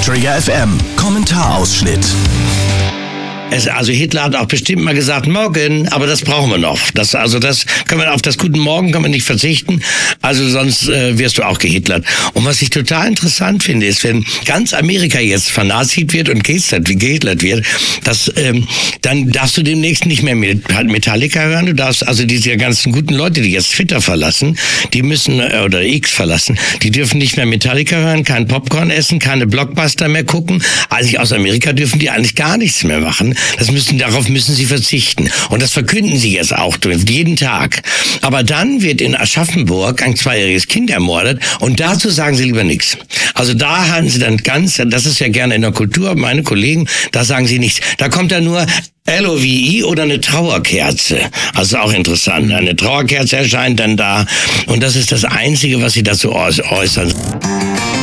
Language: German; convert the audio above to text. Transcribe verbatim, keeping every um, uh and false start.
Trigger F M. Kommentarausschnitt. Es, also Hitler hat auch bestimmt mal gesagt, morgen, aber das brauchen wir noch. Das, also das können wir auf das Guten Morgen können wir nicht verzichten. Also sonst äh, wirst du auch gehitlert. Und was ich total interessant finde, ist, wenn ganz Amerika jetzt vernazit wird und gehitlert wird, dass, ähm, dann darfst du demnächst nicht mehr Metallica hören. Du darfst also diese ganzen guten Leute, die jetzt Twitter verlassen, die müssen, äh, oder X verlassen, die dürfen nicht mehr Metallica hören, kein Popcorn essen, keine Blockbuster mehr gucken. Also aus Amerika dürfen die eigentlich gar nichts mehr machen. Das müssen, darauf müssen sie verzichten. Und das verkünden sie jetzt auch jeden Tag. Aber dann wird in Aschaffenburg ein zweijähriges Kind ermordet und dazu sagen sie lieber nichts. Also da haben sie dann ganz, das ist ja gerne in der Kultur, meine Kollegen, da sagen sie nichts. Da kommt dann nur L O V E oder eine Trauerkerze. Also auch interessant. Eine Trauerkerze erscheint dann da und das ist das Einzige, was sie dazu äußern.